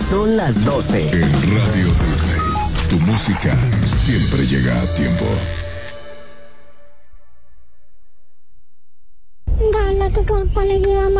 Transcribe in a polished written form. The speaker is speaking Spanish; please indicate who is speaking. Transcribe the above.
Speaker 1: Son las 12.
Speaker 2: En Radio Disney, tu música siempre llega a tiempo.
Speaker 3: Dale a tu cuerpo alegría.